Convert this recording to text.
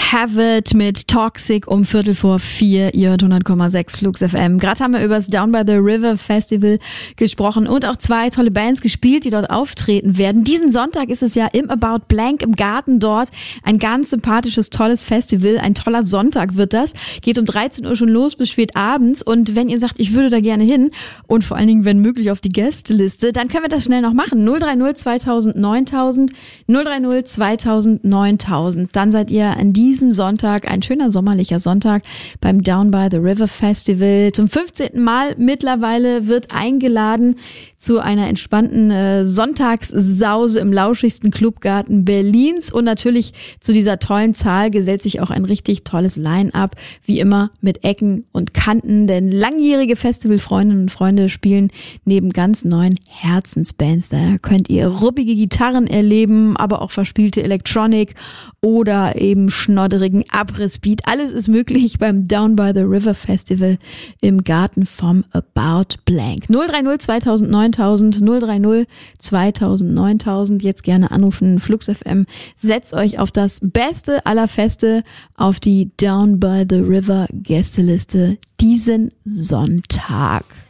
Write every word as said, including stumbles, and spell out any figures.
Have It mit Toxic um Viertel vor vier, ihr hört hundert Komma sechs Flux F M. Gerade haben wir über das Down by the River Festival gesprochen und auch zwei tolle Bands gespielt, die dort auftreten werden. Diesen Sonntag ist es ja im About Blank im Garten dort. Ein ganz sympathisches, tolles Festival. Ein toller Sonntag wird das. Geht um dreizehn Uhr schon los bis spät abends. Und wenn ihr sagt, ich würde da gerne hin und vor allen Dingen, wenn möglich, auf die Gästeliste, dann können wir das schnell noch machen. null drei null zweitausend neuntausend, null drei null zweitausend neuntausend. Dann seid ihr an diesem Sonntag, ein schöner sommerlicher Sonntag beim Down by the River Festival. Zum fünfzehnten Mal mittlerweile wird eingeladen zu einer entspannten äh, Sonntagssause im lauschigsten Clubgarten Berlins. Und natürlich zu dieser tollen Zahl gesellt sich auch ein richtig tolles Line-Up, wie immer mit Ecken und Kanten. Denn langjährige Festivalfreundinnen und Freunde spielen neben ganz neuen Herzensbands. Da könnt ihr ruppige Gitarren erleben, aber auch verspielte Electronic oder eben schnodderigen Abrissbeat. Alles ist möglich beim Down by the River Festival im Garten vom About Blank. null drei null zweitausend neuntausend, null drei null zweitausend neuntausend. Jetzt gerne anrufen. Flux F M. Setzt euch auf das Beste aller Feste, auf die Down by the River Gästeliste diesen Sonntag.